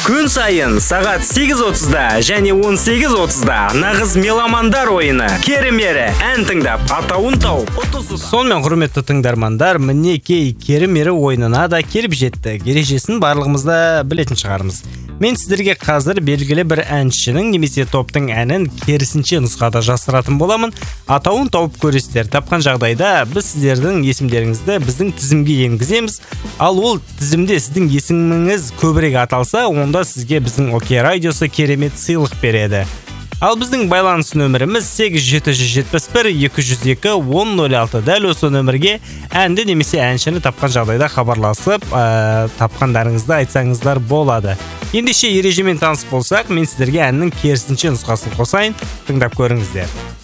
Күн сайын сағат 8:30-да және 18:30-да нағыз меломандар ойыны керемері ән тыңдап атауын тауып сонымен құрметті тыңдармандар, мінекей керемері ойынына да келіп жетті. Ережесін барлығымызда білетін шығармыз. Мен сіздерге қазір белгілі бір әншінің немесе топтың әнін керісінше нұсқада жасыратын боламын. Атауын тауып көресіздер. Тапқан жағдайда біз сіздердің есімдеріңізді біздің тізімге енгіземіз. Ал ол тізімде сіздің есіміңіз көбірек аталса, онда сізге біздің ОК радиосы керемет сыйлық береді. Ал біздің байланыс нөміріміз 8771-202-1006. Дәл осы нөмірге әнді немесе әншіні тапқан жағдайда хабарласып, тапқандарыңызды айтсаңыздар болады. Ендеше ережемен таныс болсақ, мен сіздерге әннің керісінше нұсқасын қосайын, тыңдап көріңіздер.